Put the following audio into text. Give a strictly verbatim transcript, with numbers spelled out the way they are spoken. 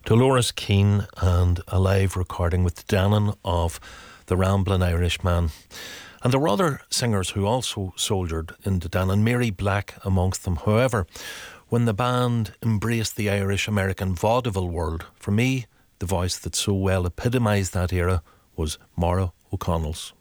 Dolores Keane and a live recording with Dannon of The Ramblin' Irishman. And there were other singers who also soldiered into Dannon, Mary Black amongst them. However, when the band embraced the Irish-American vaudeville world, for me, the voice that so well epitomised that era was Maura O'Connell's.